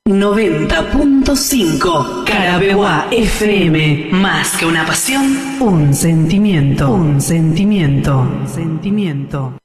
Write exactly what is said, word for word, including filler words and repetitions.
noventa punto cinco Carabeguá F M. Más que una pasión, un sentimiento. Un sentimiento. Un sentimiento.